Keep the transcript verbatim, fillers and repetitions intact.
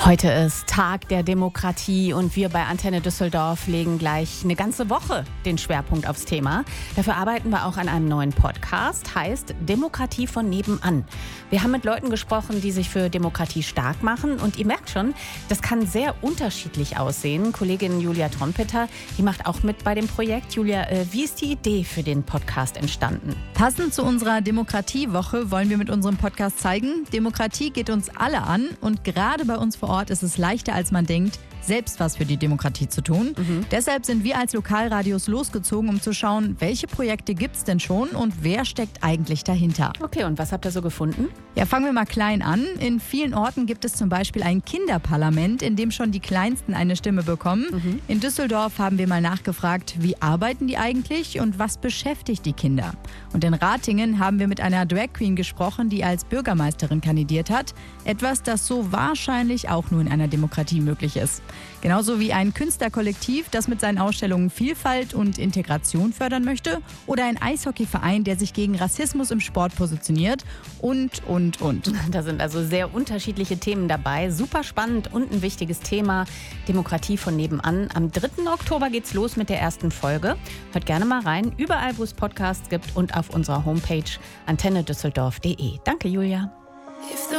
Heute ist Tag der Demokratie und wir bei Antenne Düsseldorf legen gleich eine ganze Woche den Schwerpunkt aufs Thema. Dafür arbeiten wir auch an einem neuen Podcast, heißt Demokratie von nebenan. Wir haben mit Leuten gesprochen, die sich für Demokratie stark machen und ihr merkt schon, das kann sehr unterschiedlich aussehen. Kollegin Julia Trompeter, die macht auch mit bei dem Projekt. Julia, äh, wie ist die Idee für den Podcast entstanden? Passend zu unserer Demokratiewoche wollen wir mit unserem Podcast zeigen, Demokratie geht uns alle an und gerade bei uns vor Ort ist es leichter, als man denkt, selbst was für die Demokratie zu tun. Mhm. Deshalb sind wir als Lokalradios losgezogen, um zu schauen, welche Projekte gibt es denn schon und wer steckt eigentlich dahinter. Okay, und was habt ihr so gefunden? Ja, fangen wir mal klein an. In vielen Orten gibt es zum Beispiel ein Kinderparlament, in dem schon die Kleinsten eine Stimme bekommen. Mhm. In Düsseldorf haben wir mal nachgefragt, wie arbeiten die eigentlich und was beschäftigt die Kinder? Und in Ratingen haben wir mit einer Drag Queen gesprochen, die als Bürgermeisterin kandidiert hat. Etwas, das so wahrscheinlich auch nur in einer Demokratie möglich ist. Genauso wie ein Künstlerkollektiv, das mit seinen Ausstellungen Vielfalt und Integration fördern möchte, oder ein Eishockeyverein, der sich gegen Rassismus im Sport positioniert und, und, und. Da sind also sehr unterschiedliche Themen dabei. Super spannend und ein wichtiges Thema. Demokratie von nebenan. Am dritten Oktober geht's los mit der ersten Folge. Hört gerne mal rein, überall, wo es Podcasts gibt und auf unserer Homepage antenne düsseldorf punkt de. Danke, Julia.